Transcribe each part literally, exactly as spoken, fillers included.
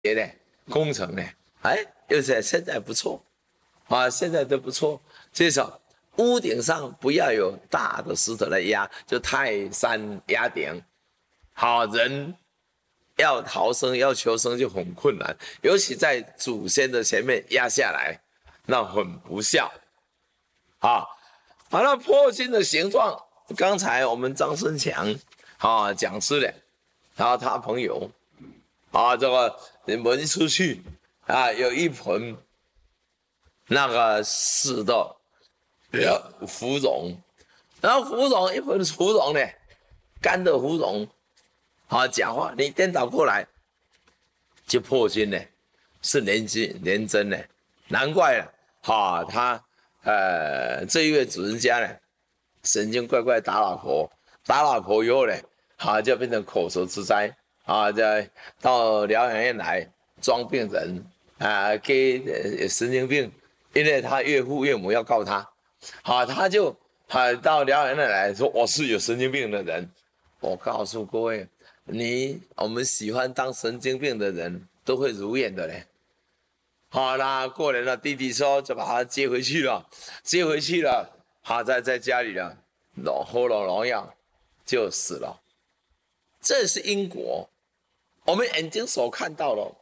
的工程呢，哎，又在现在不错，啊，现在都不错。至少屋顶上不要有大的石头来压，就泰山压顶。好，人要逃生要求生就很困难，尤其在祖先的前面压下来，那很不孝。啊，好了，破镜的形状，刚才我们张生强啊讲师了，然后他朋友啊，这个闻出去啊，有一盆那个死的芙蓉，然后芙蓉一盆芙蓉呢，干的芙蓉，啊，讲话你颠倒过来就破镜呢，是连金连真呢，难怪了，哈、啊，他。呃，这一位主人家呢，神经怪怪打老婆，打老婆以后呢，啊，就变成口舌之灾啊，在到疗养院来装病人啊，给神经病，因为他岳父岳母要告他，啊，他就啊到疗养院来说我是有神经病的人，我告诉各位，你我们喜欢当神经病的人都会如愿的嘞。好啦，过年了，弟弟说就把他接回去了，接回去了，他在在家里了，喝了农药就死了。这是因果，我们眼睛所看到了。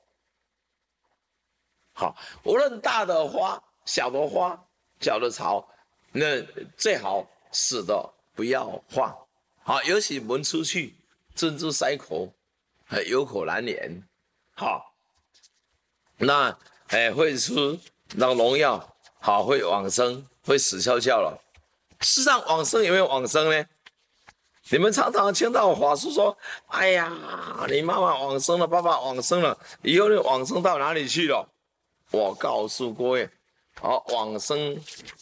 好，无论大的花、小的花、小的草，那最好死的不要放。好，尤其闻出去，珍珠塞口，有口难言。好，那。哎，会出那农药，好会往生，会死翘翘了。事实上，往生有没有往生呢？你们常常听到法师说：“哎呀，你妈妈往生了，爸爸往生了，以后你往生到哪里去了？”我告诉各位，好，往生。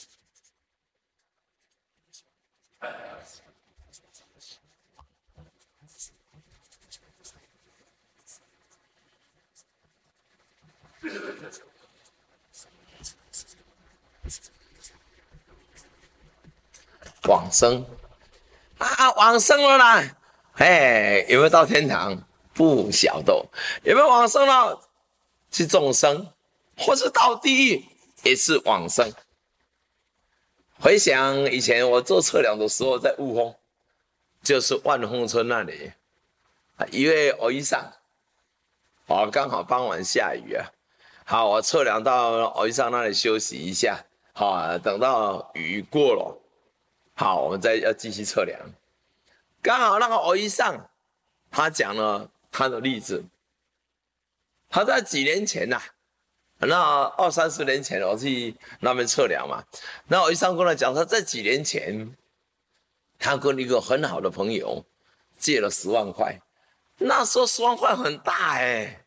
往生啊，往生了啦！哎，有没有到天堂？不晓得。有没有往生了？是众生，或是到地狱，也是往生。回想以前我做测量的时候，在雾峰，就是万峰村那里，一位阿姨上，哦，刚好傍晚下雨啊。好，我测量到阿姨上那里休息一下，好，等到雨过了。好，我们再要继续测量。刚好那个欧医上，他讲了他的例子。他在几年前呐、啊，那二三十年前我去那边测量嘛。那欧医上跟他讲，他在几年前，他跟一个很好的朋友借了十万块。那时候十万块很大哎、欸，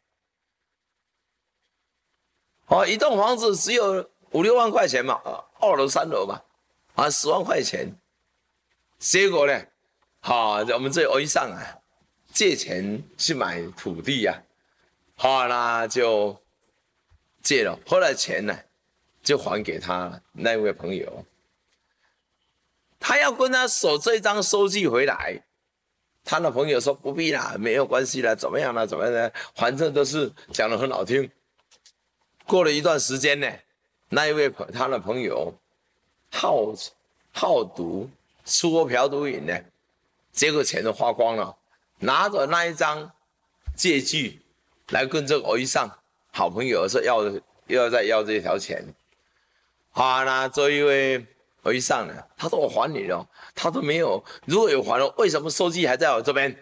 哦，一栋房子只有五六万块钱嘛，二楼三楼嘛，啊，十万块钱。结果呢，好，我们这欧医上啊，借钱去买土地呀、啊，好，那就借了，后来钱呢就还给他那位朋友，他要跟他收这一张收据回来，他的朋友说不必啦，没有关系啦，怎么样啦，怎么样呢？反正都是讲得很好听。过了一段时间呢，那一位他的朋友好好赌。出国嫖赌瘾呢，结果钱都花光了，拿着那一张借据来跟这个欧医上好朋友说要要再要这条钱，啊，那这一位欧医上呢，他说我还你了，他说没有，如果有还了，为什么收据还在我这边？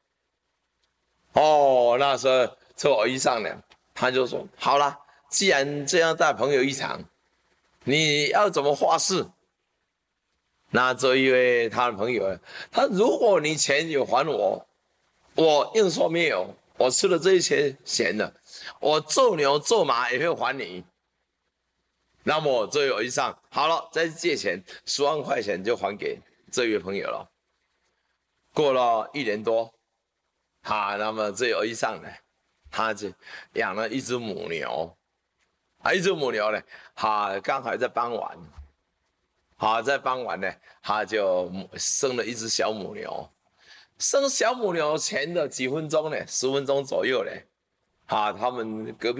哦，那时候这个欧医上呢，他就说好了，既然这样大朋友一场，你要怎么花式？那这一位他的朋友，他如果你钱有还我，我硬说没有，我吃了这些钱了，我揍牛揍马也会还你。那么这位欧医上好了，再借钱十万块钱就还给这位朋友了。过了一年多，哈，那么这位欧医上呢，他就养了一只母牛，啊，一只母牛呢，哈，刚好在傍晚。好，在傍晚呢，他就生了一只小母牛。生小母牛前的几分钟呢，十分钟左右呢， 啊，他们隔壁。